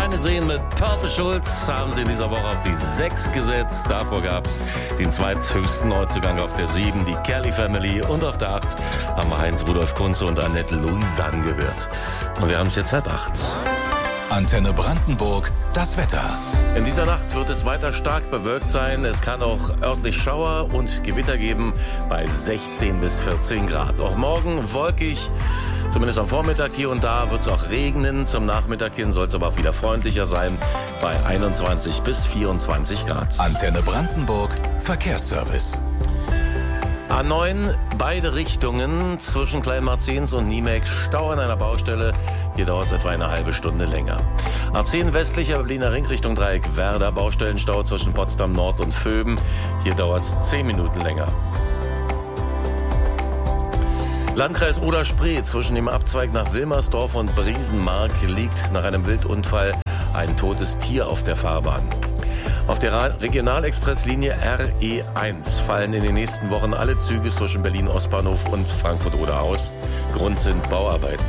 Keine Seen mit Purple Schulz haben sie in dieser Woche auf die 6 gesetzt. Davor gab es den zweithöchsten Neuzugang auf der 7, die Kelly Family. Und auf der 8 haben wir Heinz-Rudolf Kunze und Annette Louisanne gehört. Und wir haben es jetzt 7:30. Antenne Brandenburg, das Wetter. In dieser Nacht wird es weiter stark bewölkt sein. Es kann auch örtlich Schauer und Gewitter geben bei 16 bis 14 Grad. Auch morgen wolkig, zumindest am Vormittag hier und da wird es auch regnen. Zum Nachmittag hin soll es aber auch wieder freundlicher sein bei 21 bis 24 Grad. Antenne Brandenburg, Verkehrsservice. A9, beide Richtungen zwischen Kleinmarzens und Niemek, Stau an einer Baustelle. Hier dauert es etwa eine halbe Stunde länger. A10 westlicher Berliner Ring Richtung Dreieck Werder, Baustellenstau zwischen Potsdam Nord und Vöben. Hier dauert es 10 Minuten länger. Landkreis Oder-Spree, zwischen dem Abzweig nach Wilmersdorf und Briesenmark liegt nach einem Wildunfall ein totes Tier auf der Fahrbahn. Auf der Regionalexpresslinie RE1 fallen in den nächsten Wochen alle Züge zwischen Berlin-Ostbahnhof und Frankfurt-Oder aus. Grund sind Bauarbeiten.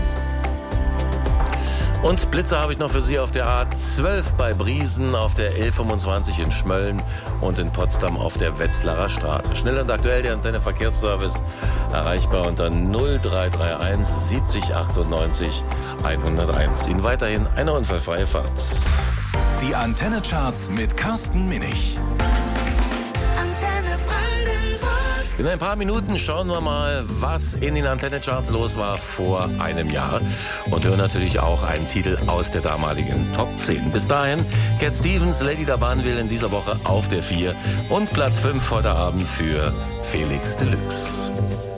Und Blitze habe ich noch für Sie auf der A12 bei Briesen, auf der L25 in Schmölln und in Potsdam auf der Wetzlarer Straße. Schnell und aktuell der Antenne Verkehrsservice, erreichbar unter 0331 70 98 101. Ihnen weiterhin eine unfallfreie Fahrt. Die Antenne-Charts mit Carsten Minich. Antenne Brandenburg. In ein paar Minuten schauen wir mal, was in den Antenne-Charts los war vor einem Jahr. Und hören natürlich auch einen Titel aus der damaligen Top 10. Bis dahin, Cat Stevens, Lady Dabanville in dieser Woche auf der 4 und Platz 5 heute Abend für Felix Deluxe.